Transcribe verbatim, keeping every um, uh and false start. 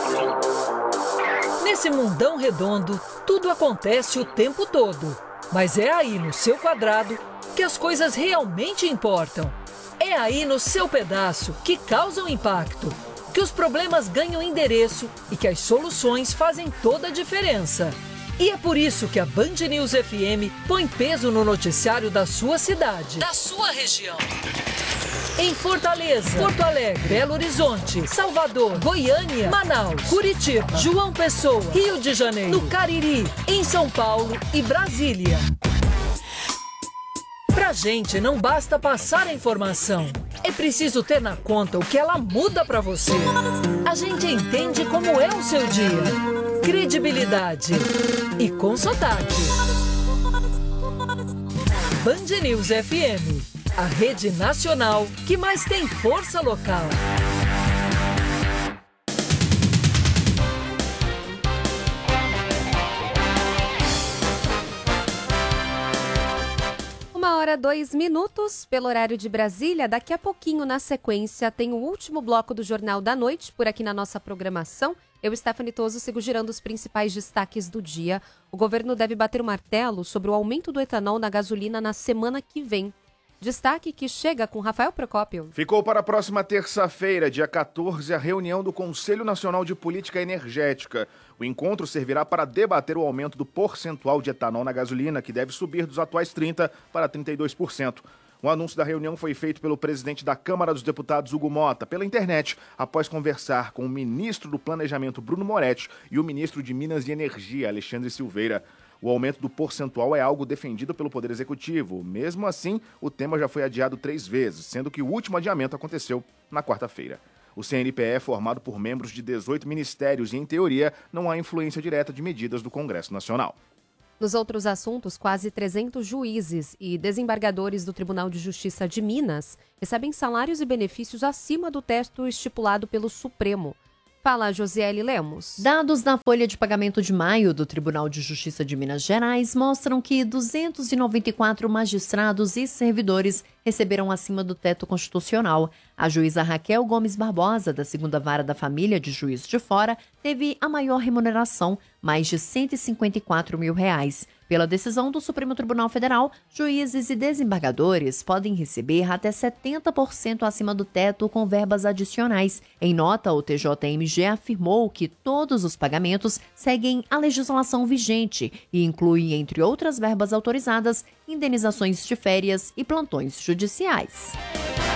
Nesse mundão redondo, tudo acontece o tempo todo. Mas é aí no seu quadrado que as coisas realmente importam. É aí no seu pedaço que causam impacto, que os problemas ganham endereço e que as soluções fazem toda a diferença. E é por isso que a Band News F M põe peso no noticiário da sua cidade, da sua região. Em Fortaleza, Porto Alegre, Belo Horizonte, Salvador, Goiânia, Manaus, Curitiba, João Pessoa, Rio de Janeiro, no Cariri, em São Paulo e Brasília. Pra gente não basta passar a informação, é preciso ter na conta o que ela muda pra você. A gente entende como é o seu dia, credibilidade e com sotaque. Band News F M, a rede nacional que mais tem força local. Uma hora, dois minutos, pelo horário de Brasília. Daqui a pouquinho, na sequência, tem o último bloco do Jornal da Noite, por aqui na nossa programação. Eu, Stephanie Toso, sigo girando os principais destaques do dia. O governo deve bater o martelo sobre o aumento do etanol na gasolina na semana que vem. Destaque que chega com Rafael Procópio. Ficou para a próxima terça-feira, dia quatorze, a reunião do Conselho Nacional de Política Energética. O encontro servirá para debater o aumento do percentual de etanol na gasolina, que deve subir dos atuais trinta por cento para trinta e dois por cento. O anúncio da reunião foi feito pelo presidente da Câmara dos Deputados, Hugo Mota, pela internet, após conversar com o ministro do Planejamento, Bruno Moretti, e o ministro de Minas e Energia, Alexandre Silveira. O aumento do percentual é algo defendido pelo Poder Executivo. Mesmo assim, o tema já foi adiado três vezes, sendo que o último adiamento aconteceu na quarta-feira. O C N P é formado por membros de dezoito ministérios e, em teoria, não há influência direta de medidas do Congresso Nacional. Nos outros assuntos, quase trezentos juízes e desembargadores do Tribunal de Justiça de Minas recebem salários e benefícios acima do teto estipulado pelo Supremo. Fala, Josiele Lemos. Dados na folha de pagamento de maio do Tribunal de Justiça de Minas Gerais mostram que duzentos e noventa e quatro magistrados e servidores receberam acima do teto constitucional. A juíza Raquel Gomes Barbosa, da segunda Vara da Família de Juiz de Fora, teve a maior remuneração, mais de cento e cinquenta e quatro mil reais. Pela decisão do Supremo Tribunal Federal, juízes e desembargadores podem receber até setenta por cento acima do teto com verbas adicionais. Em nota, o T J M G afirmou que todos os pagamentos seguem a legislação vigente e incluem, entre outras verbas autorizadas, indenizações de férias e plantões judiciais.